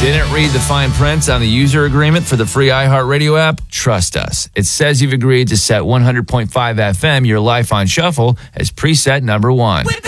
Didn't read the fine print on the user agreement for the free iHeartRadio app? Trust us. It says you've agreed to set 100.5 FM, your life on shuffle, as preset number 1.